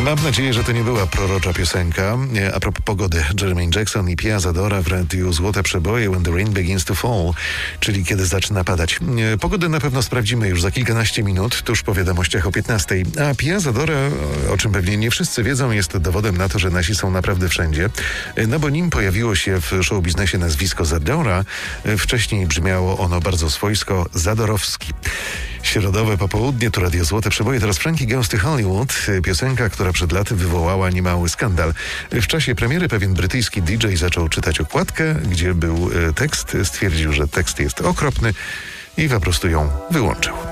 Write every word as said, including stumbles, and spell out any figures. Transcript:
Mam nadzieję, że to nie była prorocza piosenka. A propos pogody, Jermaine Jackson i Pia Zadora w radiu Złote Przeboje When the Rain Begins to Fall, czyli kiedy zaczyna padać. Pogodę na pewno sprawdzimy już za kilkanaście minut, tuż po wiadomościach o piętnastej. A Pia Zadora, o czym pewnie nie wszyscy wiedzą, jest dowodem na to, że nasi są naprawdę wszędzie. No bo nim pojawiło się w showbiznesie nazwisko Zadora, wcześniej brzmiało ono bardzo swojsko Zadorowski. Środowe popołudnie, tu Radio Złote Przeboje, teraz Frankie Goes to Hollywood, piosenka, która przed laty wywołała niemały skandal. W czasie premiery pewien brytyjski D J zaczął czytać okładkę, gdzie był tekst, stwierdził, że tekst jest okropny i po prostu ją wyłączył.